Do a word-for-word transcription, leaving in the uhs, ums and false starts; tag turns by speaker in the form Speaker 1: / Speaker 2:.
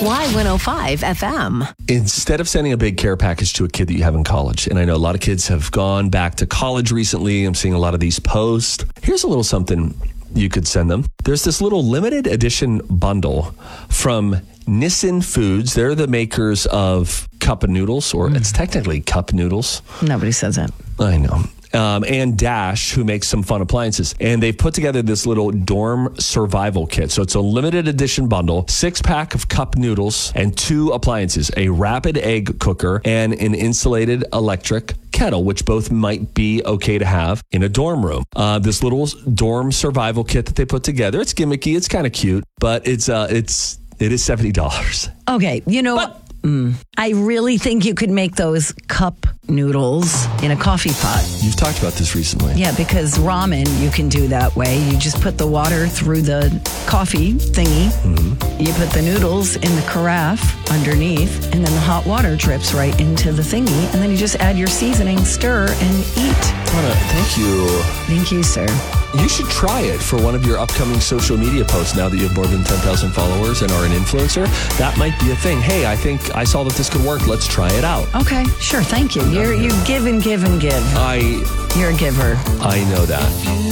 Speaker 1: Y one oh five F M.
Speaker 2: Instead of sending a big care package to a kid that you have in college, and I know a lot of kids have gone back to college recently. I'm seeing a lot of these posts. Here's a little something you could send them. There's this little limited edition bundle from Nissin Foods. They're the makers of cup of noodles, or mm. it's technically cup noodles.
Speaker 1: Nobody says that.
Speaker 2: I know. Um, and Dash, who makes some fun appliances. And they've put together this little dorm survival kit. So it's a limited edition bundle, six pack of cup noodles and two appliances, a rapid egg cooker and an insulated electric kettle, which both might be okay to have in a dorm room. Uh, this little dorm survival kit that they put together, it's gimmicky, it's kind of cute, but it's uh, it's it is seventy dollars.
Speaker 1: Okay, you know what? Mm, I really think you could make those cup noodles in a coffee pot.
Speaker 2: You've talked about this recently.
Speaker 1: Yeah, because ramen you can do that way. You just put the water through the coffee thingy. Mm-hmm. You put the noodles in the carafe underneath, and then the hot water drips right into the thingy, and then you just add your seasoning, stir, and eat.
Speaker 2: Anna, thank you.
Speaker 1: Thank you, sir.
Speaker 2: You should try it for one of your upcoming social media posts now that you have more than ten thousand followers and are an influencer. That might be a thing. Hey, I think I saw that this could work. Let's try it out.
Speaker 1: Okay, sure. Thank you. You're, you give and give and give.
Speaker 2: I...
Speaker 1: You're a giver.
Speaker 2: I know that.